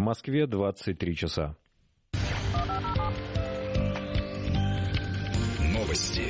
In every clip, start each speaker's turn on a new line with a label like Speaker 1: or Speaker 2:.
Speaker 1: Москве 23 часа.
Speaker 2: Новости.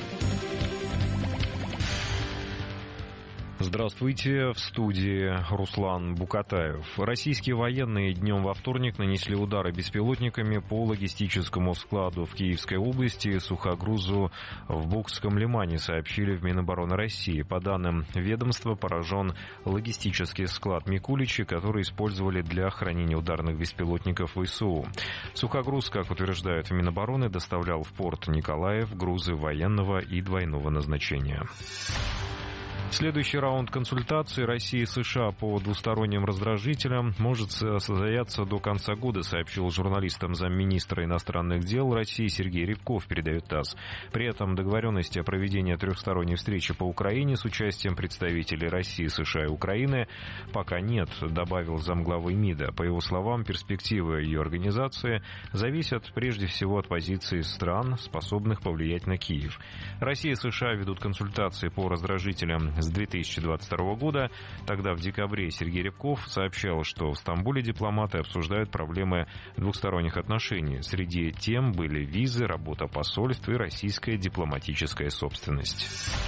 Speaker 1: Здравствуйте, в студии Руслан Букатаев. Российские военные днем во вторник нанесли удары беспилотниками по логистическому складу в Киевской области, сухогрузу в Букском лимане, сообщили в Минобороны России. По данным ведомства, поражен логистический склад Микуличи, который использовали для хранения ударных беспилотников ВСУ. Сухогруз, как утверждают в Минобороны, доставлял в порт Николаев грузы военного и двойного назначения. Следующий раунд консультаций России и США по двусторонним раздражителям может состояться до конца года, сообщил журналистам замминистра иностранных дел России Сергей Рябков, передает ТАСС. При этом договоренности о проведении трехсторонней встречи по Украине с участием представителей России, США и Украины пока нет, добавил замглавы МИДа. По его словам, перспективы ее организации зависят прежде всего от позиции стран, способных повлиять на Киев. Россия и США ведут консультации по раздражителям с 2022 года. Тогда в декабре Сергей Рябков сообщал, что в Стамбуле дипломаты обсуждают проблемы двухсторонних отношений. Среди тем были визы, работа посольств и российская дипломатическая собственность.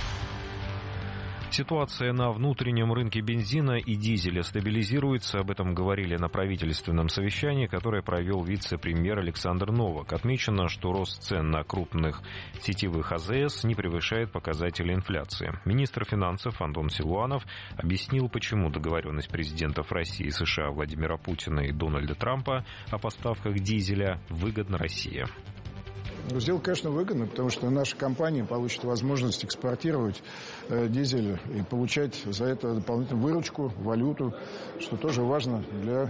Speaker 1: Ситуация на внутреннем рынке бензина и дизеля стабилизируется. Об этом говорили на правительственном совещании, которое провел вице-премьер Александр Новак. Отмечено, что рост цен на крупных сетевых АЗС не превышает показатели инфляции. Министр финансов Антон Силуанов объяснил, почему договоренность президентов России и США Владимира Путина и Дональда Трампа о поставках дизеля выгодна России.
Speaker 3: Сделка, конечно, выгодна, потому что наша компания получит возможность экспортировать дизель и получать за это дополнительную выручку, валюту, что тоже важно для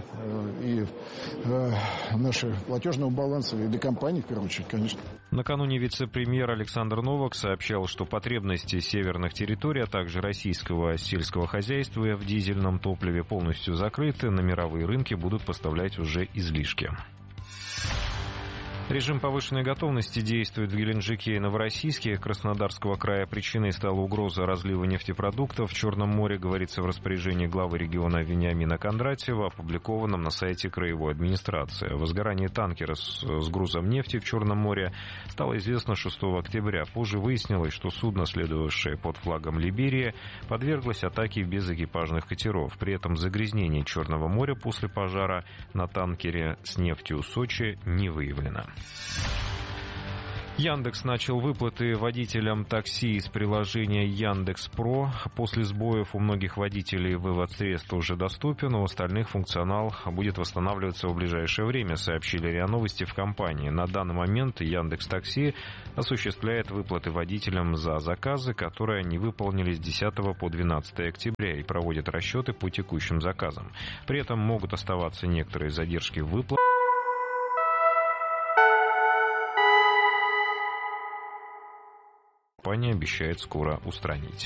Speaker 3: нашего платежного баланса и для компании, в первую очередь, конечно.
Speaker 1: Накануне вице-премьер Александр Новак сообщал, что потребности северных территорий, а также российского сельского хозяйства в дизельном топливе полностью закрыты. На мировые рынки будут поставлять уже излишки. Режим повышенной готовности действует в Геленджике и Новороссийске. Краснодарского края причиной стала угроза разлива нефтепродуктов в Черном море, говорится в распоряжении главы региона Вениамина Кондратьева, опубликованном на сайте краевой администрации. О возгорании танкера с грузом нефти в Черном море стало известно 6 октября. Позже выяснилось, что судно, следовавшее под флагом Либерии, подверглось атаке безэкипажных катеров. При этом загрязнение Черного моря после пожара на танкере с нефтью Сочи не выявлено. Яндекс начал выплаты водителям такси из приложения Яндекс.Про. После сбоев у многих водителей вывод средств уже доступен, у остальных функционал будет восстанавливаться в ближайшее время, сообщили РИА Новости в компании. На данный момент Яндекс.Такси осуществляет выплаты водителям за заказы, которые не выполнились с 10 по 12 октября, и проводит расчеты по текущим заказам. При этом могут оставаться некоторые задержки в выплатах. Компания обещает скоро устранить.